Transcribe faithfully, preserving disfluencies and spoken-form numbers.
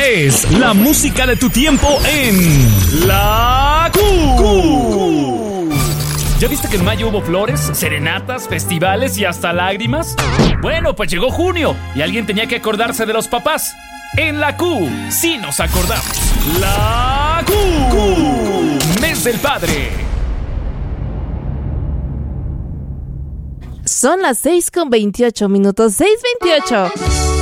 es la música de tu tiempo en La Q. ¿Ya viste que en mayo hubo flores, serenatas, festivales y hasta lágrimas? Bueno, pues llegó junio y alguien tenía que acordarse de los papás. En La Q, sí nos acordamos. La Q. Mes del Padre. Son las seis con veintiocho minutos, seis veintiocho.